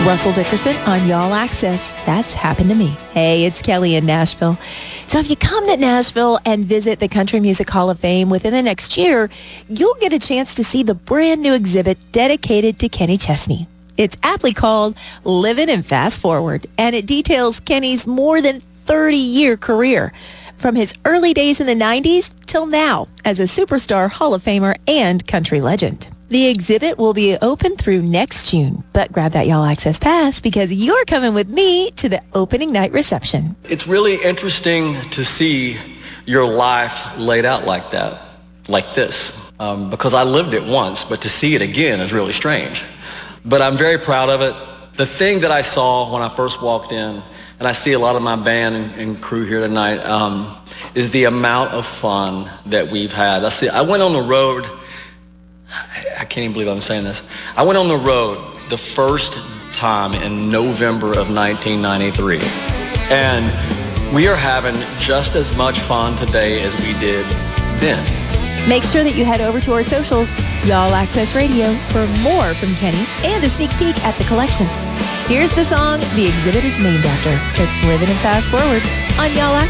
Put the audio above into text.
Russell Dickerson on Y'all Access. That's happened to me. Hey, it's Kelly in Nashville. So if you come to Nashville and visit the Country Music Hall of Fame within the next year, you'll get a chance to see the brand new exhibit dedicated to Kenny Chesney. It's aptly called Living in Fast Forward, and it details Kenny's more than 30-year career, from his early days in the 90s till now as a superstar Hall of Famer and country legend. The exhibit will be open through next June, but grab that Y'all Access pass because you're coming with me to the opening night reception. It's really interesting to see your life laid out like that, like this, because I lived it once, but to see it again is really strange. But I'm very proud of it. The thing that I saw when I first walked in, and I see a lot of my band and crew here tonight, is the amount of fun that we've had. I went on the road. I can't even believe I'm saying this. I went on the road the first time in November of 1993. And we are having just as much fun today as we did then. Make sure that you head over to our socials, Y'all Access Radio, for more from Kenny and a sneak peek at the collection. Here's the song the exhibit is named after. It's Living in Fast Forward on Y'all Access.